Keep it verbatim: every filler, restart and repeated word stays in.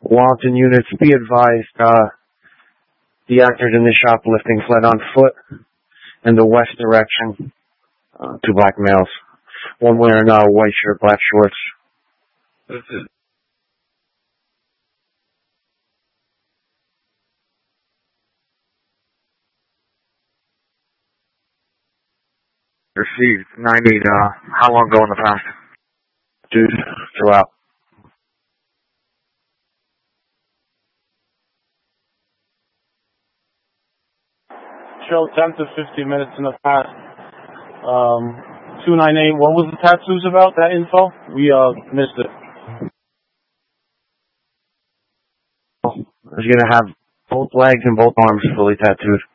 Wanton units, be advised, uh, the actors in the shoplifting fled on foot in the west direction. Uh, two black males. One wearing a uh, white shirt, black shorts. Received. nine eight, uh, how long ago in the past? Dude, throughout. Show ten to fifteen minutes in the past. Um, two nine eight, what was the tattoos about, that info? We, uh, missed it. He's gonna have both legs and both arms fully tattooed.